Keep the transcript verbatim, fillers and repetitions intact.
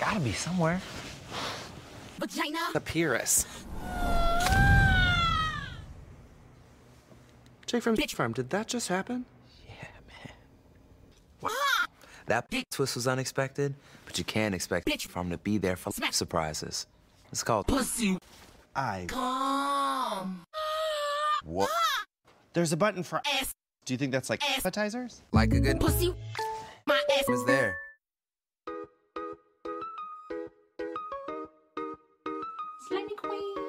Gotta be somewhere. Vagina. Papyrus. Jay from Bitch Farm, did that just happen? Yeah, man. What? That twist was unexpected, but you can't expect Bitch Farm to be there for surprises. It's called Pussy. I. Come. What? There's a button for ass. Do you think that's like ass. appetizers? like a good Pussy. My ass was there.